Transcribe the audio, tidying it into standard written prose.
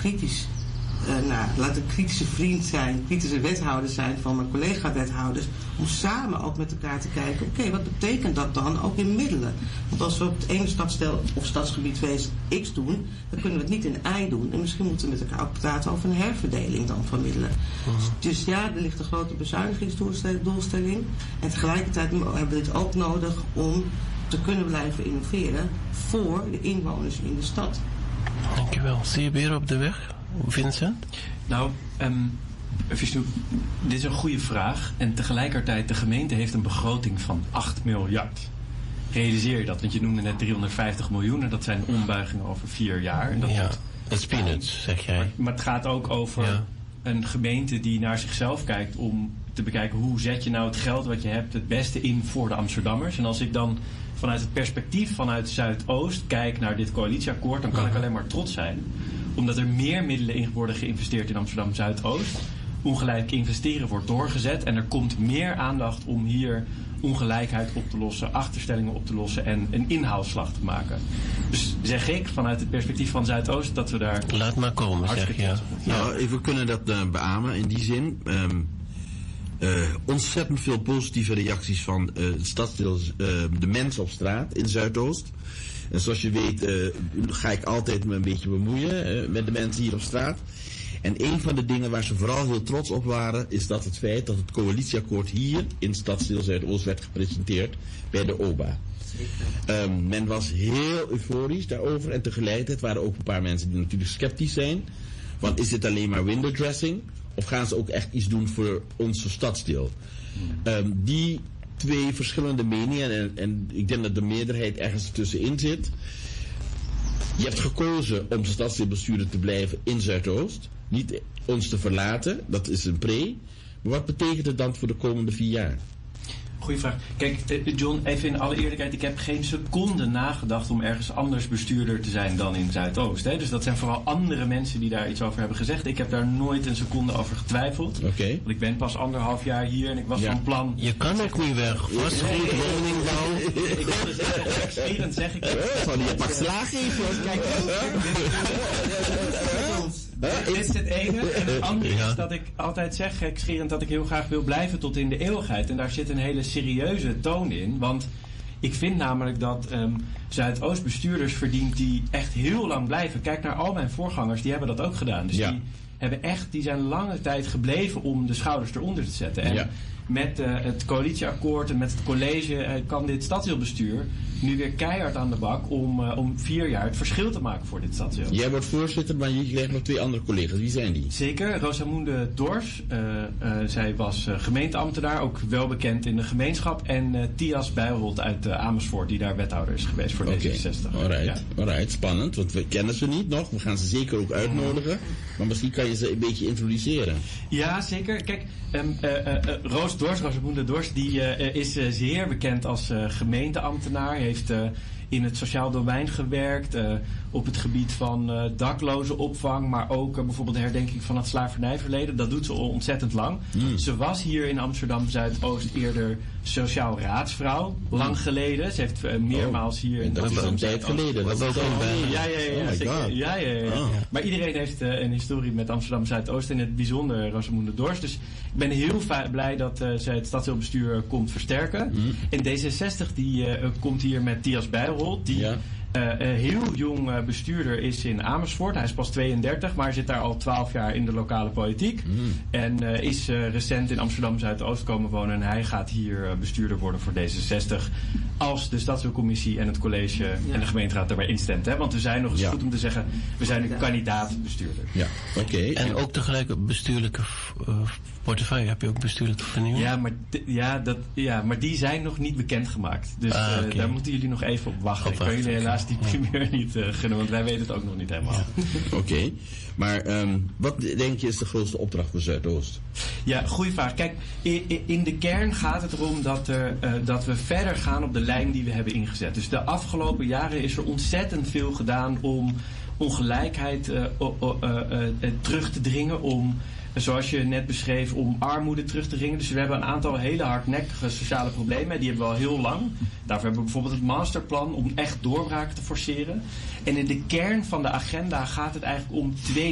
kritisch. Laat een kritische vriend zijn, kritische wethouder zijn van mijn collega-wethouders, om samen ook met elkaar te kijken, oké, wat betekent dat dan ook in middelen? Want als we op het ene stadsdeel of stadsgebied X doen, dan kunnen we het niet in Y doen. En misschien moeten we met elkaar ook praten over een herverdeling dan van middelen. Dus ja, er ligt een grote bezuinigingsdoelstelling. En tegelijkertijd hebben we dit ook nodig om te kunnen blijven innoveren voor de inwoners in de stad. Dankjewel. Zie je weer op de weg? Vincent? Nou, Vishnu, dit is een goede vraag. En tegelijkertijd, de gemeente heeft een begroting van 8 miljard. Realiseer je dat? Want je noemde net 350 miljoen en dat zijn ombuigingen over 4 jaar. En dat is peanuts, zeg jij. Maar het gaat ook over een gemeente die naar zichzelf kijkt om te bekijken hoe zet je nou het geld wat je hebt het beste in voor de Amsterdammers. En als ik dan vanuit het perspectief vanuit Zuidoost kijk naar dit coalitieakkoord, dan kan ik alleen maar trots zijn. Omdat er meer middelen in worden geïnvesteerd in Amsterdam Zuidoost. Ongelijk investeren wordt doorgezet. En er komt meer aandacht om hier ongelijkheid op te lossen, achterstellingen op te lossen en een inhaalslag te maken. Dus zeg ik vanuit het perspectief van Zuidoost dat we daar... Laat maar komen, zeg je. Nou, we kunnen dat beamen in die zin. Ontzettend veel positieve reacties van het stadsdeel de mensen op straat in Zuidoost. En zoals je weet ga ik altijd me een beetje bemoeien met de mensen hier op straat. En een van de dingen waar ze vooral heel trots op waren, is dat het feit dat het coalitieakkoord hier in stadsdeel Zuidoost werd gepresenteerd bij de OBA. Men was heel euforisch daarover en tegelijkertijd waren ook een paar mensen die natuurlijk sceptisch zijn. Want is dit alleen maar window dressing? Of gaan ze ook echt iets doen voor onze stadsdeel? Die twee verschillende meningen, en ik denk dat de meerderheid ergens tussenin zit. Je hebt gekozen om stadsdeelbestuurder te blijven in Zuidoost. Niet ons te verlaten, dat is een pre. Maar wat betekent het dan voor de komende 4 jaar? Goeie vraag. Kijk, John, even in alle eerlijkheid, ik heb geen seconde nagedacht om ergens anders bestuurder te zijn dan in Zuidoost. Hè? Dus dat zijn vooral andere mensen die daar iets over hebben gezegd. Ik heb daar nooit een seconde over getwijfeld. Okay. Want ik ben pas 1,5 jaar hier en ik was van plan... Je kan ook niet weg. Vastgoed, woningbouw. Ik wilde zeggen, extrerend zeg ik... Je pakt slaag geven. Kijk, dit is het ene. En het andere is dat ik altijd zeg, gekscherend, dat ik heel graag wil blijven tot in de eeuwigheid. En daar zit een hele serieuze toon in. Want ik vind namelijk dat Zuidoost bestuurders verdient die echt heel lang blijven. Kijk naar al mijn voorgangers, die hebben dat ook gedaan. Dus die zijn lange tijd gebleven om de schouders eronder te zetten. En met het coalitieakkoord en met het college kan dit stadsdeelbestuur nu weer keihard aan de bak om 4 jaar het verschil te maken voor dit stadsdeel. Jij wordt voorzitter, maar je krijgt nog 2 andere collega's. Wie zijn die? Zeker, Rosamunde Dors. Zij was gemeenteambtenaar, ook wel bekend in de gemeenschap. En Thias Bijlholt uit Amersfoort, die daar wethouder is geweest voor D66. Alright, spannend, want we kennen ze niet nog. We gaan ze zeker ook uitnodigen. Maar misschien kan je ze een beetje introduceren. Ja, zeker. Kijk, Rosamunde Dors, die is zeer bekend als gemeenteambtenaar. Heeft in het sociaal domein gewerkt, op het gebied van daklozenopvang, maar ook bijvoorbeeld de herdenking van het slavernijverleden. Dat doet ze al ontzettend lang. Ze was hier in Amsterdam Zuidoost eerder sociaal raadsvrouw, lang geleden. Ze heeft meermaals hier in dat is een tijd geleden. Dat was Ja. Maar iedereen heeft een historie met Amsterdam Zuidoost, en in het bijzonder Rosamunde Dors. Dus ik ben heel blij dat zij het stadsdeelbestuur komt versterken. En D66 die komt hier met Thias Bijlholt, die heel jong bestuurder is in Amersfoort. Hij is pas 32, maar zit daar al 12 jaar in de lokale politiek. En is recent in Amsterdam Zuidoost komen wonen. En hij gaat hier bestuurder worden voor D66. Als de stadsdeelcommissie en het college en de gemeenteraad daarbij instemt. Hè? Want we zijn nog eens goed om te zeggen, we zijn nu kandidaat-bestuurder. Ja, oké. En ook tegelijk bestuurlijke portefeuille. Heb je ook bestuurlijke vernieuwing? Maar die zijn nog niet bekendgemaakt. Dus daar moeten jullie nog even op wachten. Ik kan jullie helaas die primeur niet gunnen, want wij weten het ook nog niet helemaal. Oké. Maar wat denk je is de grootste opdracht voor Zuidoost? Ja, goede vraag. Kijk, in de kern gaat het erom dat we verder gaan op de lijn die we hebben ingezet. Dus de afgelopen jaren is er ontzettend veel gedaan om ongelijkheid terug te dringen, om, zoals je net beschreef, om armoede terug te dringen. Dus we hebben een aantal hele hardnekkige sociale problemen. Die hebben we al heel lang. Daarvoor hebben we bijvoorbeeld het masterplan om echt doorbraken te forceren. En in de kern van de agenda gaat het eigenlijk om 2